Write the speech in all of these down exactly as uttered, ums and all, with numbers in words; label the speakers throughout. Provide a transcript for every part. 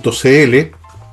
Speaker 1: punto c l,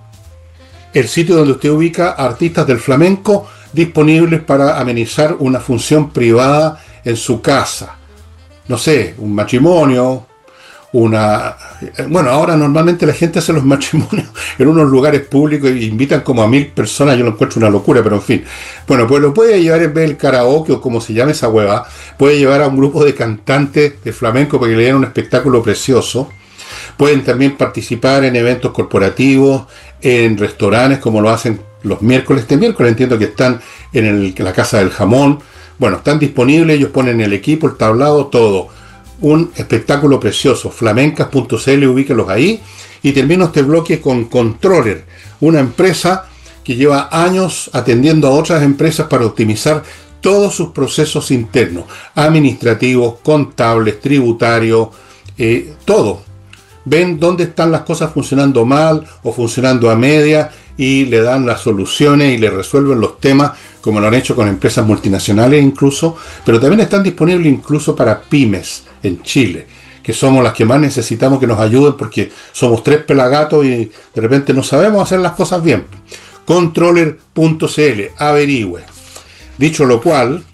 Speaker 1: el sitio donde usted ubica artistas del flamenco disponibles para amenizar una función privada en su casa. No sé, un matrimonio, una... Bueno, ahora normalmente la gente hace los matrimonios en unos lugares públicos e invitan como a mil personas, yo lo encuentro una locura, pero en fin. Bueno, pues lo puede llevar en vez del karaoke o como se llame esa hueva, puede llevar a un grupo de cantantes de flamenco para que le den un espectáculo precioso. Pueden también participar en eventos corporativos, en restaurantes, como lo hacen los miércoles. Este miércoles entiendo que están en, el, en la Casa del Jamón. Bueno, están disponibles, ellos ponen el equipo, el tablado, todo. Un espectáculo precioso. flamencas punto c l, ubíquenlos ahí. Y termino este bloque con Controller, una empresa que lleva años atendiendo a otras empresas para optimizar todos sus procesos internos, administrativos, contables, tributarios, eh, todo. Ven dónde están las cosas funcionando mal o funcionando a media y le dan las soluciones y le resuelven los temas, como lo han hecho con empresas multinacionales incluso, pero también están disponibles incluso para pymes en Chile, que somos las que más necesitamos que nos ayuden porque somos tres pelagatos y de repente no sabemos hacer las cosas bien. Controller punto c l, averigüe. Dicho lo cual,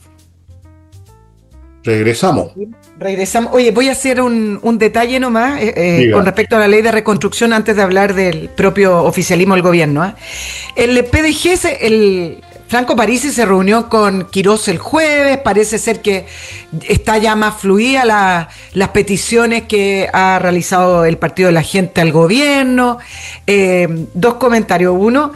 Speaker 1: regresamos.
Speaker 2: Regresamos. Oye, voy a hacer un, un detalle nomás eh, eh, con respecto a la ley de reconstrucción antes de hablar del propio oficialismo del gobierno. ¿eh? El P D G, se, el Franco Parisi se reunió con Quirós el jueves, parece ser que está ya más fluida la, las peticiones que ha realizado el Partido de la Gente al gobierno. Eh, dos comentarios. Uno,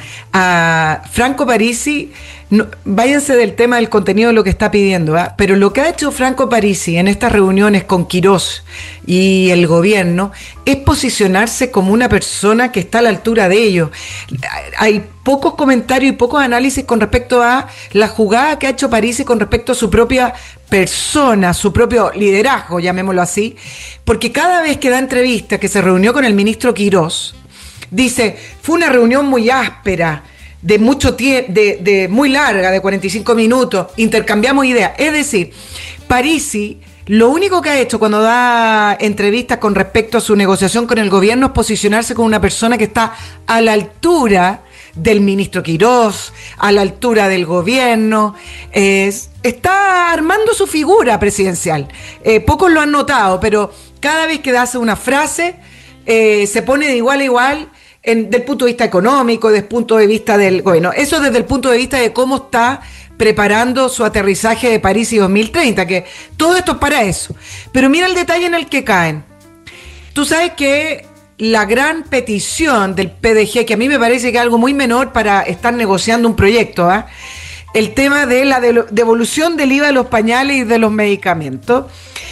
Speaker 2: a Franco Parisi... No, váyanse del tema del contenido de lo que está pidiendo, ¿eh? Pero lo que ha hecho Franco Parisi en estas reuniones con Quirós y el gobierno es posicionarse como una persona que está a la altura de ellos. Hay pocos comentarios y pocos análisis con respecto a la jugada que ha hecho Parisi con respecto a su propia persona, su propio liderazgo, llamémoslo así, porque cada vez que da entrevista, que se reunió con el ministro Quirós, dice, fue una reunión muy áspera, de mucho tiempo, de, de muy larga, de cuarenta y cinco minutos, intercambiamos ideas. Es decir, Parisi lo único que ha hecho cuando da entrevistas con respecto a su negociación con el gobierno es posicionarse como una persona que está a la altura del ministro Quirós, a la altura del gobierno, eh, está armando su figura presidencial. Eh, pocos lo han notado, pero cada vez que hace una frase, eh, se pone de igual a igual, En, del punto de vista económico, desde el punto de vista del gobierno. Eso desde el punto de vista de cómo está preparando su aterrizaje de París y dos mil treinta, que todo esto es para eso. Pero mira el detalle en el que caen. Tú sabes que la gran petición del P D G, que a mí me parece que es algo muy menor para estar negociando un proyecto, ¿eh? el tema de la devolución del I V A de los pañales y de los medicamentos,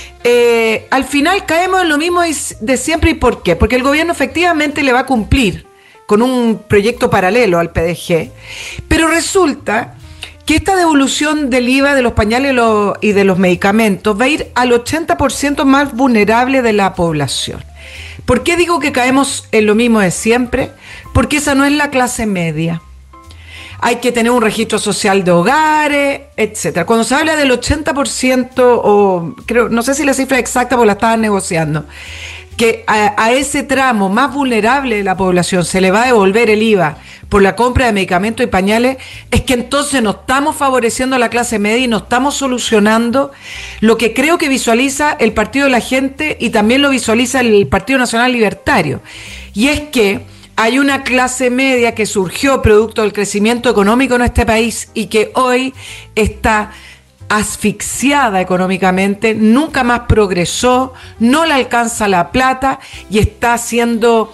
Speaker 2: Eh, al final caemos en lo mismo de siempre. ¿Y por qué? Porque el gobierno efectivamente le va a cumplir con un proyecto paralelo al P D G, pero resulta que esta devolución del I V A de los pañales y de los medicamentos va a ir al ochenta por ciento más vulnerable de la población. ¿Por qué digo que caemos en lo mismo de siempre? Porque esa no es la clase media. Hay que tener un registro social de hogares, etcétera. Cuando se habla del ochenta por ciento, o creo, no sé si la cifra es exacta porque la estaban negociando, que a, a ese tramo más vulnerable de la población se le va a devolver el I V A por la compra de medicamentos y pañales, es que entonces no estamos favoreciendo a la clase media y no estamos solucionando lo que creo que visualiza el Partido de la Gente y también lo visualiza el Partido Nacional Libertario. Y es que hay una clase media que surgió producto del crecimiento económico en este país y que hoy está asfixiada económicamente, nunca más progresó, no le alcanza la plata y está siendo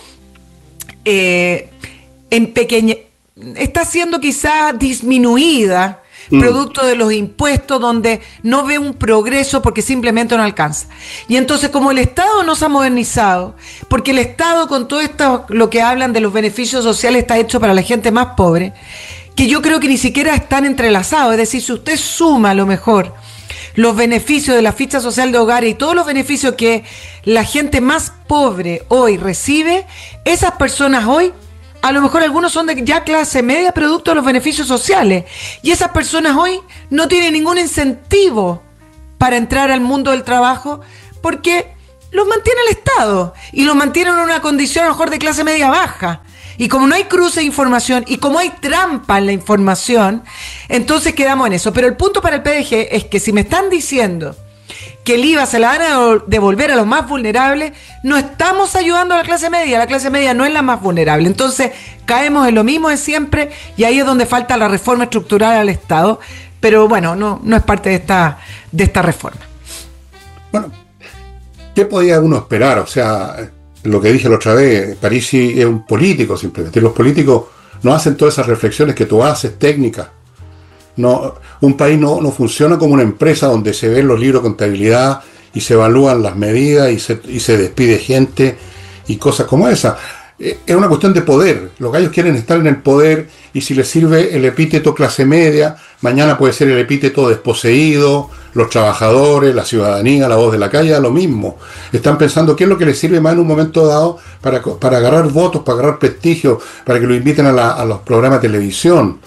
Speaker 2: eh, en pequeña, está siendo quizá disminuida mm. producto de los impuestos, donde no ve un progreso porque simplemente no alcanza. Y entonces, como el Estado no se ha modernizado, porque el Estado con todo esto, lo que hablan de los beneficios sociales, está hecho para la gente más pobre, que yo creo que ni siquiera están entrelazados. Es decir, si usted suma a lo mejor los beneficios de la ficha social de hogar y todos los beneficios que la gente más pobre hoy recibe, esas personas hoy, a lo mejor algunos son de ya clase media producto de los beneficios sociales, y esas personas hoy no tienen ningún incentivo para entrar al mundo del trabajo porque los mantiene el Estado y los mantiene en una condición a lo mejor de clase media baja. Y como no hay cruce de información y como hay trampa en la información, entonces quedamos en eso. Pero el punto para el P D G es que si me están diciendo que el I V A se la van a devolver a los más vulnerables, no estamos ayudando a la clase media. La clase media no es la más vulnerable. Entonces caemos en lo mismo de siempre y ahí es donde falta la reforma estructural al Estado. Pero bueno, no, no es parte de esta, de esta reforma.
Speaker 1: Bueno, ¿qué podía uno esperar? O sea, lo que dije la otra vez, Parisi es un político simplemente. Los políticos no hacen todas esas reflexiones que tú haces, técnicas. No, un país no, no funciona como una empresa donde se ven los libros de contabilidad y se evalúan las medidas y se, y se despide gente y cosas como esa. Es una cuestión de poder. Los gallos quieren estar en el poder y si les sirve el epíteto clase media, mañana puede ser el epíteto desposeído, los trabajadores, la ciudadanía, la voz de la calle, lo mismo. Están pensando qué es lo que les sirve más en un momento dado para, para agarrar votos, para agarrar prestigio, para que lo inviten a, la, a los programas de televisión.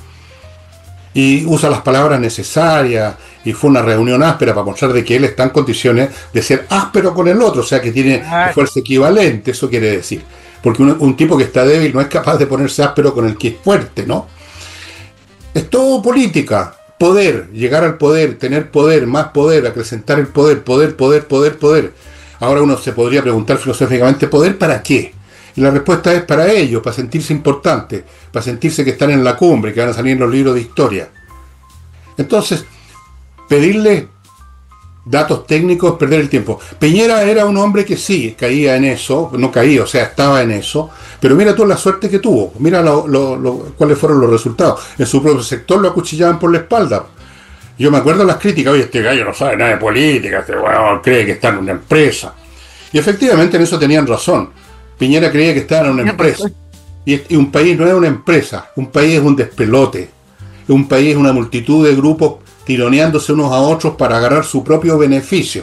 Speaker 1: Y usa las palabras necesarias y fue una reunión áspera para mostrar de que él está en condiciones de ser áspero con el otro, o sea que tiene fuerza equivalente, eso quiere decir. Porque un, un tipo que está débil no es capaz de ponerse áspero con el que es fuerte, ¿no? Es todo política, poder, llegar al poder, tener poder, más poder, acrecentar el poder, poder, poder, poder, poder. Ahora uno se podría preguntar filosóficamente, ¿poder para qué? Y la respuesta es para ellos, para sentirse importante, para sentirse que están en la cumbre, que van a salir en los libros de historia. Entonces, pedirle datos técnicos, perder el tiempo. Piñera era un hombre que sí, caía en eso, no caía, o sea, estaba en eso, pero mira toda la suerte que tuvo, mira lo, lo, lo, cuáles fueron los resultados. En su propio sector lo acuchillaban por la espalda. Yo me acuerdo de las críticas, oye, este gallo no sabe nada de política, este bueno, cree que está en una empresa. Y efectivamente en eso tenían razón. Piñera creía que estaba en una empresa. Y, y un país no es una empresa, un país es un despelote. Un país es una multitud de grupos tironeándose unos a otros para agarrar su propio beneficio.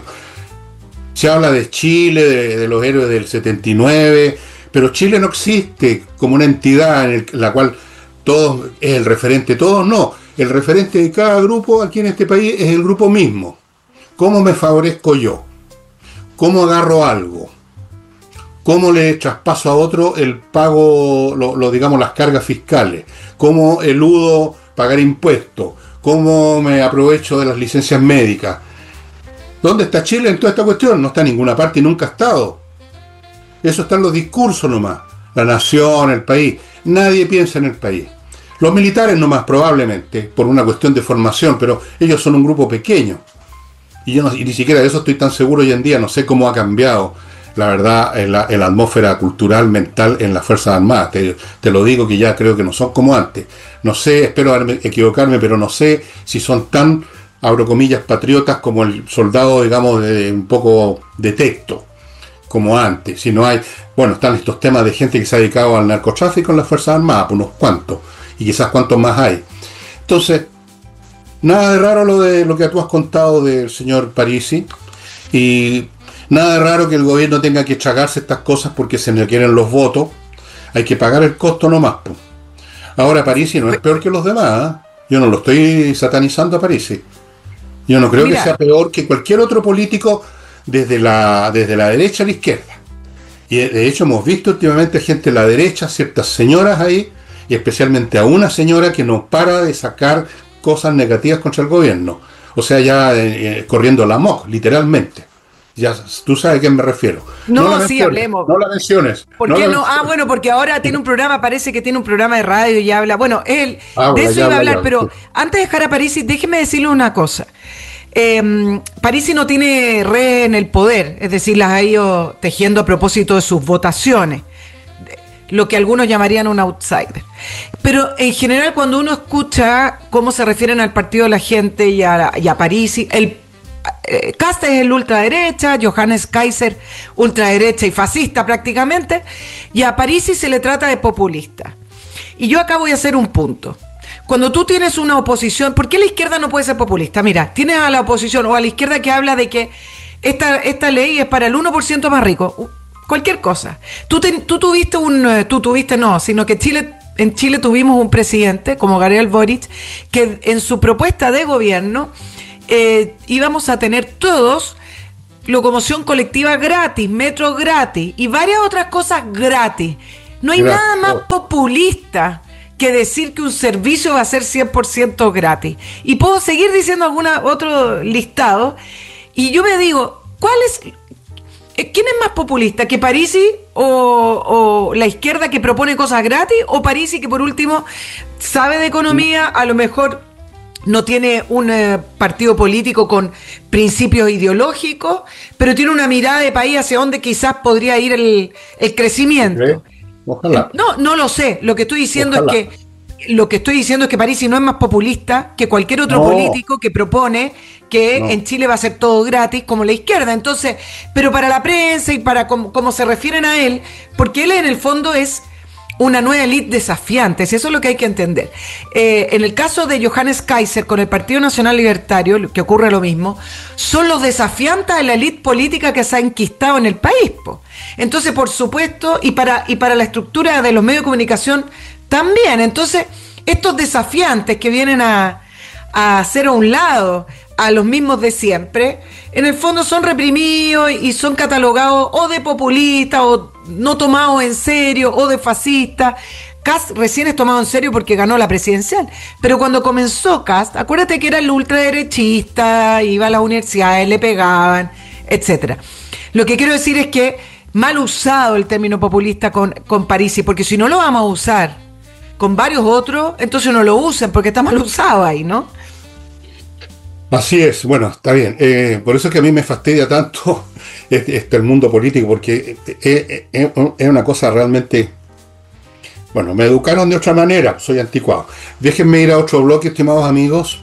Speaker 1: Se habla de Chile, de, de los héroes del setenta y nueve, pero Chile no existe como una entidad en el, la cual todos es el referente, todos no. El referente de cada grupo aquí en este país es el grupo mismo. ¿Cómo me favorezco yo? ¿Cómo agarro algo? ¿Cómo le traspaso a otro el pago, lo, lo digamos, las cargas fiscales? ¿Cómo eludo pagar impuestos? ¿Cómo me aprovecho de las licencias médicas? ¿Dónde está Chile en toda esta cuestión? No está en ninguna parte y nunca ha estado. Eso está en los discursos nomás. La nación, el país. Nadie piensa en el país. Los militares nomás, probablemente, por una cuestión de formación, pero ellos son un grupo pequeño. Y yo no, y ni siquiera de eso estoy tan seguro hoy en día. No sé cómo ha cambiado, la verdad, en la, en la atmósfera cultural, mental en las Fuerzas Armadas. Te, te lo digo que ya creo que no son como antes. No sé, espero equivocarme, pero no sé si son tan, abro comillas, patriotas como el soldado, digamos, de un poco de texto, como antes. Si no hay, bueno, están estos temas de gente que se ha dedicado al narcotráfico en las Fuerzas Armadas, pues unos cuantos, y quizás cuántos más hay. Entonces, nada de raro lo de lo que tú has contado del señor Parisi, y nada de raro que el gobierno tenga que tragarse estas cosas porque se le quieren los votos. Hay que pagar el costo nomás, pues. Ahora Parisi no es peor que los demás, ¿eh? Yo no lo estoy satanizando a Parisi. Yo no creo Mira. que sea peor que cualquier otro político desde la, desde la derecha a la izquierda. Y de hecho hemos visto últimamente gente de la derecha, ciertas señoras ahí, y especialmente a una señora que no para de sacar cosas negativas contra el gobierno. O sea, ya eh, corriendo la amok, literalmente. Ya, tú sabes a qué me refiero.
Speaker 2: No, no sí, hablemos.
Speaker 1: No la menciones.
Speaker 2: ¿Por
Speaker 1: no
Speaker 2: qué
Speaker 1: la
Speaker 2: no?
Speaker 1: menciones.
Speaker 2: Ah, bueno, porque ahora tiene un programa, parece que tiene un programa de radio y habla. Bueno, él, ah, de eso iba a hablar, ya, pero sí. Antes de dejar a Parisi, déjeme decirle una cosa. Eh, Parisi no tiene red en el poder, es decir, las ha ido tejiendo a propósito de sus votaciones, lo que algunos llamarían un outsider. Pero en general, cuando uno escucha cómo se refieren al partido de la gente y a, y a Parisi, el eh, Kast es el ultraderecha, Johannes Kaiser ultraderecha y fascista prácticamente, y a Parisi se le trata de populista. Y yo acá voy a hacer un punto. Cuando tú tienes una oposición, ¿por qué la izquierda no puede ser populista? Mira, tienes a la oposición o a la izquierda que habla de que esta, esta ley es para el uno por ciento más rico. Cualquier cosa. Tú, te, tú tuviste un... Tú tuviste no, sino que Chile, en Chile tuvimos un presidente como Gabriel Boric que en su propuesta de gobierno eh, íbamos a tener todos locomoción colectiva gratis, metro gratis y varias otras cosas gratis. No hay gratis. Nada más populista que decir que un servicio va a ser cien por ciento gratis. Y puedo seguir diciendo algún otro listado. Y yo me digo, ¿cuál es, ¿quién es más populista? ¿Que Parisi o, o la izquierda que propone cosas gratis? ¿O Parisi que por último sabe de economía, a lo mejor no tiene un eh, partido político con principios ideológicos, pero tiene una mirada de país hacia donde quizás podría ir el, el crecimiento?
Speaker 1: Ojalá.
Speaker 2: No, no lo sé. Lo que estoy diciendo
Speaker 1: Ojalá.
Speaker 2: es que lo que estoy diciendo es que Parisi no es más populista que cualquier otro
Speaker 1: no.
Speaker 2: político que propone que no. en Chile va a ser todo gratis, como la izquierda. Entonces, pero para la prensa y para cómo, cómo se refieren a él, porque él en el fondo es una nueva élite desafiante, eso es lo que hay que entender. Eh, en el caso de Johannes Kaiser con el Partido Nacional Libertario, que ocurre lo mismo, son los desafiantes de la élite política que se ha enquistado en el país, po. Entonces, por supuesto, y para, y para la estructura de los medios de comunicación también. Entonces, estos desafiantes que vienen a, a hacer a un lado a los mismos de siempre, en el fondo son reprimidos y son catalogados o de populistas o no tomados en serio o de fascistas. Kast recién es tomado en serio porque ganó la presidencial, pero cuando comenzó Kast, acuérdate que era el ultraderechista, iba a las universidades, le pegaban, etcétera. Lo que quiero decir es que mal usado el término populista con, con Parisi, porque si no lo vamos a usar con varios otros, entonces no lo usen porque está mal usado ahí, ¿no?
Speaker 1: Así es, bueno, está bien. Eh, por eso es que a mí me fastidia tanto este, este el mundo político, porque es, es, es una cosa realmente... Bueno, me educaron de otra manera, soy anticuado. Déjenme ir a otro bloque, estimados amigos.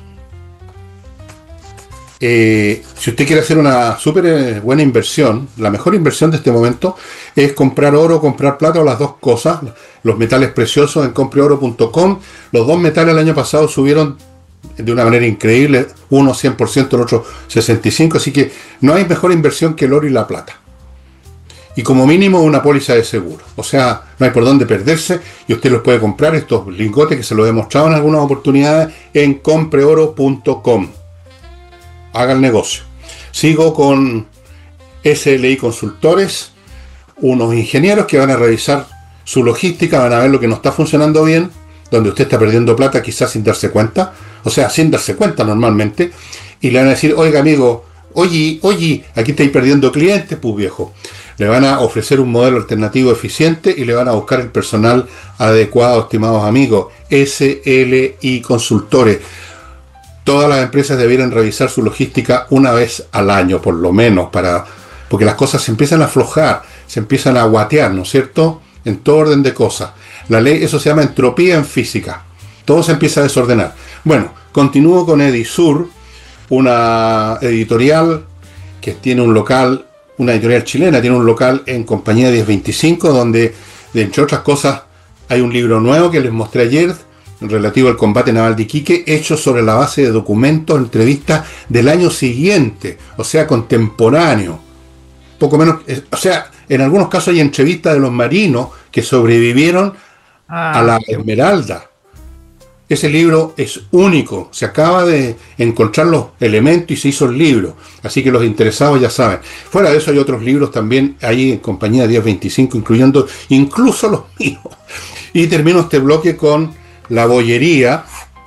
Speaker 1: Eh, si usted quiere hacer una súper buena inversión, la mejor inversión de este momento es comprar oro, comprar plata o las dos cosas. Los metales preciosos en compre oro punto com. Los dos metales el año pasado subieron de una manera increíble, uno cien por ciento, el otro sesenta y cinco por ciento, así que no hay mejor inversión que el oro y la plata. Y como mínimo una póliza de seguro. O sea, no hay por dónde perderse y usted los puede comprar, estos lingotes que se los he mostrado en algunas oportunidades, en compre oro punto com. Haga el negocio. Sigo con S L I Consultores, unos ingenieros que van a revisar su logística, van a ver lo que no está funcionando bien, donde usted está perdiendo plata quizás sin darse cuenta, o sea, sin darse cuenta normalmente, y le van a decir, oiga amigo, oye, oye, aquí estáis perdiendo clientes, pues viejo. Le van a ofrecer un modelo alternativo eficiente y le van a buscar el personal adecuado, estimados amigos. S L I Consultores. Todas las empresas debieran revisar su logística una vez al año, por lo menos, para porque las cosas se empiezan a aflojar, se empiezan a guatear, ¿no es cierto? En todo orden de cosas. La ley, eso se llama entropía en física. Todo se empieza a desordenar. Bueno, continúo con Edisur, una editorial que tiene un local, una editorial chilena, tiene un local en Compañía diez veinticinco, donde, entre otras cosas, hay un libro nuevo que les mostré ayer, relativo al combate naval de Iquique, hecho sobre la base de documentos, entrevistas del año siguiente, o sea, contemporáneo. Poco menos, o sea, en algunos casos hay entrevistas de los marinos que sobrevivieron ah, a la Esmeralda. Ese libro es único, se acaba de encontrar los elementos y se hizo el libro, así que los interesados ya saben. Fuera de eso hay otros libros también ahí en Compañía diez veinticinco, incluyendo incluso los míos. Y termino este bloque con La Bollería,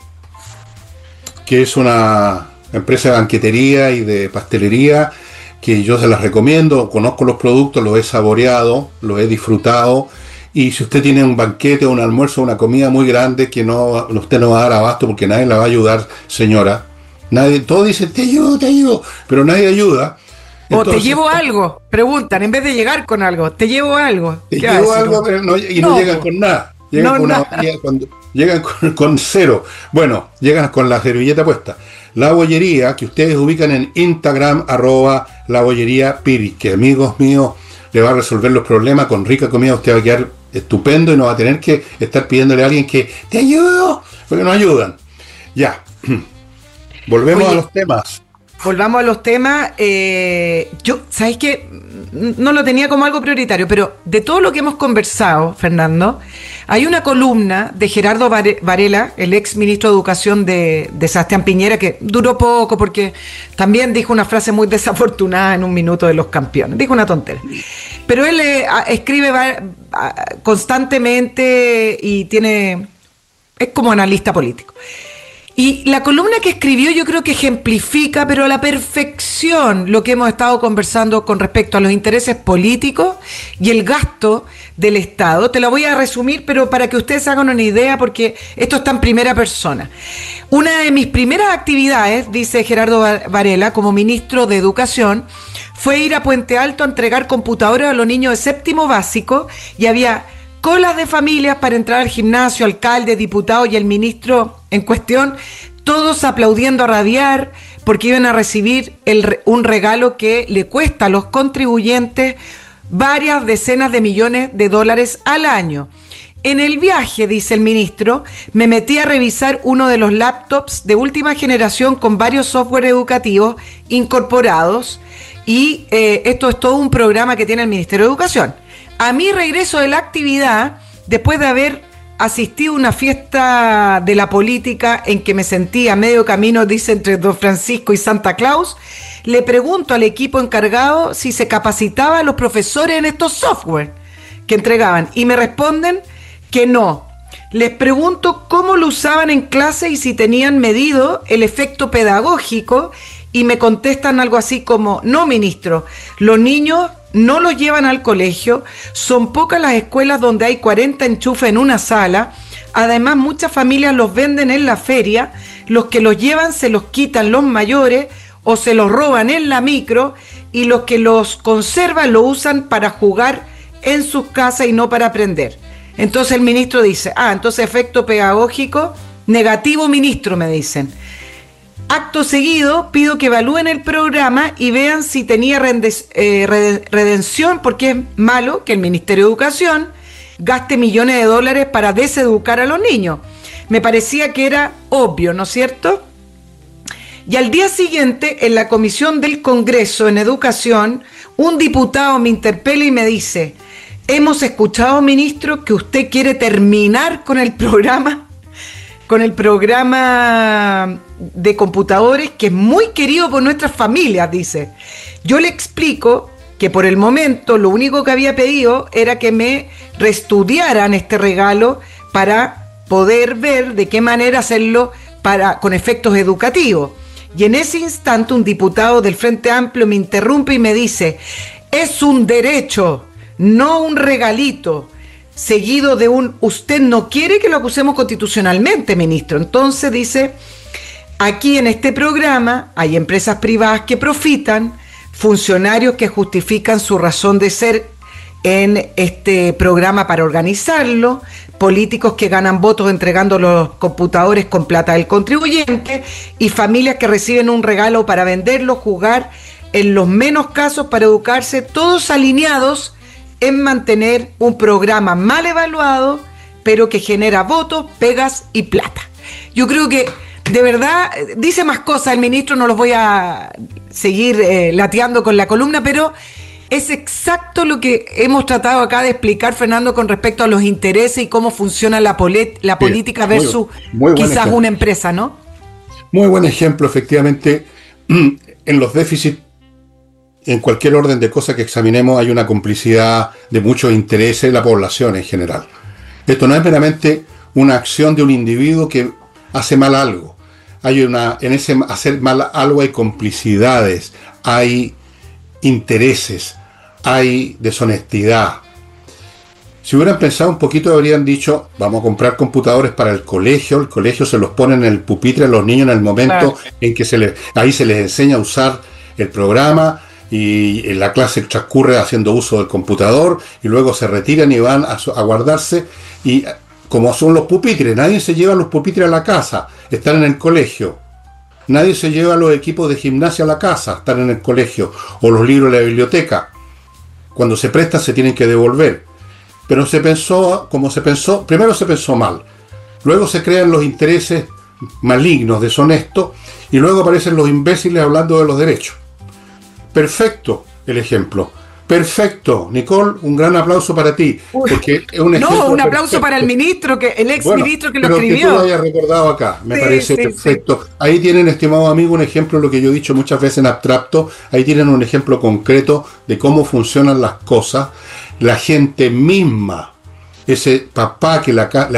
Speaker 1: que es una empresa de banquetería y de pastelería que yo se las recomiendo, conozco los productos, los he saboreado, los he disfrutado. Y si usted tiene un banquete, un almuerzo, una comida muy grande que no usted no va a dar abasto porque nadie la va a ayudar, señora. Nadie, todos dicen, te ayudo, te ayudo, pero nadie ayuda.
Speaker 2: Entonces, o te llevo algo, preguntan, en vez de llegar con algo, te llevo algo.
Speaker 1: Te llevo algo, pero no, y no, no llegan con nada. Llegan, no, con, nada. Una, cuando, llegan con, con cero. Bueno, llegan con la servilleta puesta. La Bollería, que ustedes ubican en Instagram, arroba la bollería Piri, que amigos míos, le va a resolver los problemas. Con rica comida usted va a quedar estupendo y no va a tener que estar pidiéndole a alguien que te ayudo, porque no ayudan. Ya. Volvemos Oye, a los temas.
Speaker 2: volvamos a los temas. Eh, yo, ¿sabéis qué? No lo tenía como algo prioritario, pero de todo lo que hemos conversado, Fernando, hay una columna de Gerardo Varela, el ex ministro de Educación de, de Sebastián Piñera, que duró poco porque también dijo una frase muy desafortunada en un minuto de Los Campeones. Dijo una tontera. Pero él eh, escribe va, constantemente y tiene es como analista político. Y la columna que escribió yo creo que ejemplifica, pero a la perfección, lo que hemos estado conversando con respecto a los intereses políticos y el gasto del Estado. Te la voy a resumir, pero para que ustedes hagan una idea, porque esto está en primera persona. Una de mis primeras actividades, dice Gerardo Varela, como ministro de Educación, fue ir a Puente Alto a entregar computadores a los niños de séptimo básico, y había colas de familias para entrar al gimnasio, alcalde, diputado y el ministro en cuestión, todos aplaudiendo a rabiar porque iban a recibir el, un regalo que le cuesta a los contribuyentes varias decenas de millones de dólares al año. En el viaje, dice el ministro, me metí a revisar uno de los laptops de última generación con varios software educativos incorporados, y eh, esto es todo un programa que tiene el Ministerio de Educación. A mi regreso de la actividad, después de haber asistido a una fiesta de la política en que me sentí a medio camino, dice, entre Don Francisco y Santa Claus, le pregunto al equipo encargado si se capacitaba a los profesores en estos software que entregaban, y me responden que no. Les pregunto cómo lo usaban en clase y si tenían medido el efecto pedagógico, y me contestan algo así como: no, ministro, los niños no los llevan al colegio, son pocas las escuelas donde hay cuarenta enchufes en una sala, además muchas familias los venden en la feria, los que los llevan se los quitan los mayores o se los roban en la micro, y los que los conservan lo usan para jugar en sus casas y no para aprender. Entonces el ministro dice: ah, entonces efecto pedagógico negativo, ministro, me dicen. Acto seguido, pido que evalúen el programa y vean si tenía redención, porque es malo que el Ministerio de Educación gaste millones de dólares para deseducar a los niños. Me parecía que era obvio, ¿no es cierto? Y al día siguiente, en la Comisión del Congreso en Educación, un diputado me interpela y me dice: hemos escuchado, ministro, que usted quiere terminar con el programa con el programa de computadores, que es muy querido por nuestras familias, dice. Yo le explico que por el momento lo único que había pedido era que me reestudiaran este regalo para poder ver de qué manera hacerlo para, con efectos educativos. Y en ese instante un diputado del Frente Amplio me interrumpe y me dice: es un derecho, no un regalito. Seguido de un: usted no quiere que lo acusemos constitucionalmente, ministro. Entonces dice: aquí en este programa hay empresas privadas que profitan, funcionarios que justifican su razón de ser en este programa para organizarlo, políticos que ganan votos entregando los computadores con plata del contribuyente, y familias que reciben un regalo para venderlo, jugar en los menos casos para educarse, todos alineados en mantener un programa mal evaluado, pero que genera votos, pegas y plata. Yo creo que, de verdad, dice más cosas el ministro, no los voy a seguir eh, lateando con la columna, pero es exacto lo que hemos tratado acá de explicar, Fernando, con respecto a los intereses y cómo funciona la, polit- la política versus muy, muy quizás ejemplo. Una empresa, ¿no?
Speaker 1: Muy buen ejemplo, efectivamente. En los déficits, en cualquier orden de cosas que examinemos, hay una complicidad de muchos intereses de la población en general. Esto no es meramente una acción de un individuo que hace mal algo. Hay una, en ese hacer mal algo hay complicidades, hay intereses, hay deshonestidad. Si hubieran pensado un poquito, habrían dicho: vamos a comprar computadores para el colegio, el colegio se los pone en el pupitre a los niños en el momento claro. en que se les, ahí se les enseña a usar el programa, y en la clase transcurre haciendo uso del computador, y luego se retiran y van a, a guardarse, y como son los pupitres, nadie se lleva los pupitres a la casa, están en el colegio. Nadie se lleva los equipos de gimnasia a la casa, están en el colegio, o los libros de la biblioteca. Cuando se prestan se tienen que devolver. Pero se pensó, como se pensó, primero se pensó mal, luego se crean los intereses malignos, deshonestos, y luego aparecen los imbéciles hablando de los derechos. Perfecto el ejemplo. Perfecto, Nicole, un gran aplauso para ti. Porque es un
Speaker 2: no, un aplauso perfecto. Para el ministro, que el ex bueno, ministro que lo
Speaker 1: pero
Speaker 2: escribió.
Speaker 1: Que tú lo hayas recordado acá, me sí, parece sí, perfecto. Sí. Ahí tienen, estimado amigo, un ejemplo de lo que yo he dicho muchas veces en abstracto. Ahí tienen un ejemplo concreto de cómo funcionan las cosas. La gente misma, ese papá que la, la